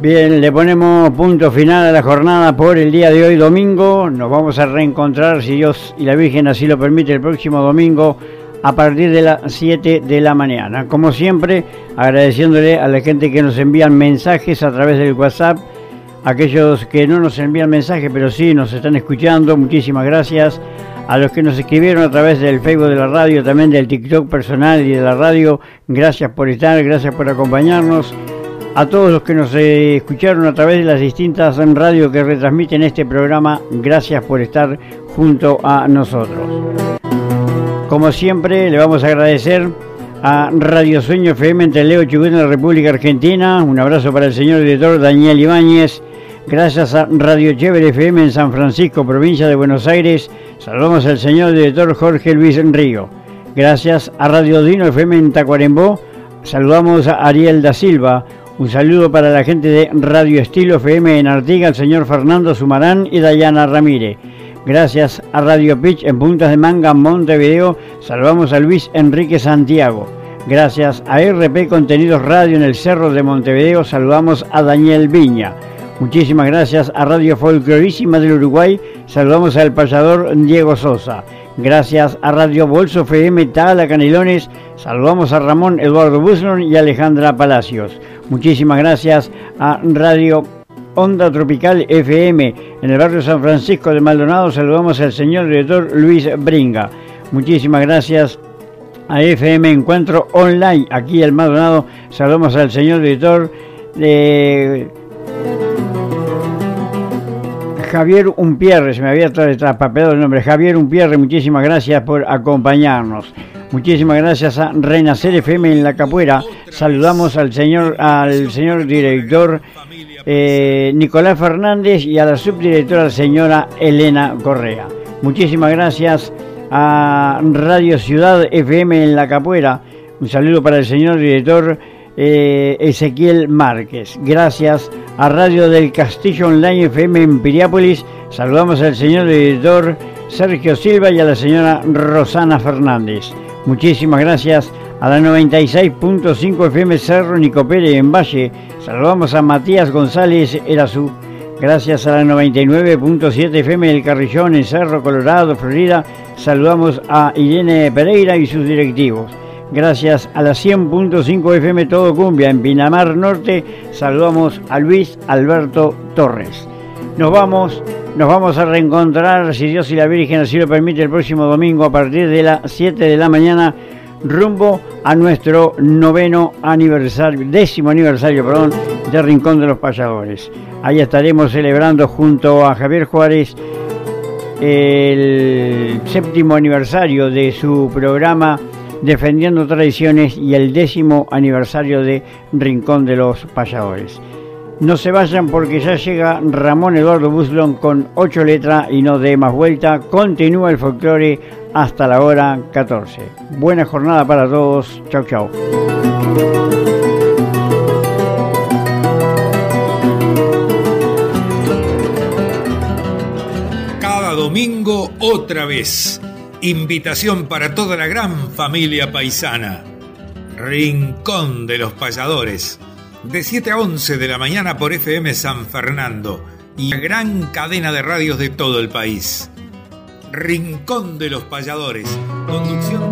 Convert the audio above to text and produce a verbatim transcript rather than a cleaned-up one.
Bien, le ponemos punto final a la jornada por el día de hoy, domingo. Nos vamos a reencontrar, si Dios y la Virgen así lo permite, el próximo domingo a partir de las siete de la mañana. Como siempre, agradeciéndole a la gente que nos envían mensajes a través del WhatsApp, aquellos que no nos envían mensajes, pero sí nos están escuchando, muchísimas gracias. A los que nos escribieron a través del Facebook de la radio, también del TikTok personal y de la radio, gracias por estar, gracias por acompañarnos. A todos los que nos eh, escucharon a través de las distintas radios que retransmiten este programa, gracias por estar junto a nosotros. Como siempre, le vamos a agradecer a Radio Sueño F M en Trelew, Chubut, en la República Argentina. Un abrazo para el señor director Daniel Ibáñez. Gracias a Radio Chévere F M en San Francisco, provincia de Buenos Aires. Saludamos al señor director Jorge Luis Río. Gracias a Radio Dino F M en Tacuarembó. Saludamos a Ariel da Silva. Un saludo para la gente de Radio Estilo F M en Artigas, el señor Fernando Sumarán y Dayana Ramírez. Gracias a Radio Pitch en Puntas de Manga, Montevideo. Saludamos a Luis Enrique Santiago. Gracias a R P Contenidos Radio en el Cerro de Montevideo. Saludamos a Daniel Viña. Muchísimas gracias a Radio Folclorísima del Uruguay. Saludamos al payador Diego Sosa. Gracias a Radio Bolso F M Tala Canelones. Saludamos a Ramón Eduardo Buslon y Alejandra Palacios. Muchísimas gracias a Radio Onda Tropical F M en el barrio San Francisco de Maldonado. Saludamos al señor director Luis Bringa. Muchísimas gracias a F M Encuentro Online aquí en Maldonado. Saludamos al señor director de Javier Umpierre, se me había traspapelado el nombre, Javier Umpierre, muchísimas gracias por acompañarnos. Muchísimas gracias a Renacer F M en La Capuera. Saludamos al señor al señor director eh, Nicolás Fernández y a la subdirectora señora Elena Correa. Muchísimas gracias a Radio Ciudad F M en La Capuera. Un saludo para el señor director Eh, Ezequiel Márquez. Gracias a Radio del Castillo Online F M en Piriápolis. Saludamos al señor editor Sergio Silva y a la señora Rosana Fernández. Muchísimas gracias a la noventa y seis punto cinco F M Cerro Nicopere en Valle. Saludamos a Matías González Erazú. Gracias a la noventa y nueve punto siete F M El Carrillón en Cerro Colorado, Florida. Saludamos a Irene Pereira y sus directivos. Gracias a la cien punto cinco F M Todo Cumbia en Pinamar Norte. Saludamos a Luis Alberto Torres. Nos vamos, nos vamos a reencontrar, si Dios y la Virgen así lo permite, el próximo domingo a partir de las siete de la mañana, rumbo a nuestro noveno aniversario, décimo aniversario, perdón, de Rincón de los Payadores. Ahí estaremos celebrando junto a Javier Juárez el séptimo aniversario de su programa Defendiendo Tradiciones y el décimo aniversario de Rincón de los Payadores. No se vayan porque ya llega Ramón Eduardo Buslon con ocho letras y no dé más vuelta. Continúa el folclore hasta la hora catorce. Buena jornada para todos. Chau, chau. Cada domingo otra vez. Invitación para toda la gran familia paisana. Rincón de los Payadores. De siete a once de la mañana por F M San Fernando y la gran cadena de radios de todo el país. Rincón de los Payadores. Conducción